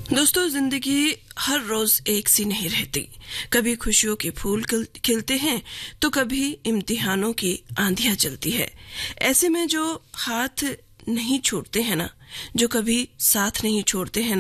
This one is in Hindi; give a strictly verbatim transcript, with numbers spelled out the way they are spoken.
दोस्तों, जिंदगी हर रोज एक सी नहीं रहती। कभी खुशियों के फूल खिलते हैं तो कभी इम्तिहानों की आंधियां चलती है। ऐसे में जो हाथ नहीं छोड़ते हैं ना, जो कभी साथ नहीं छोड़ते हैं ना,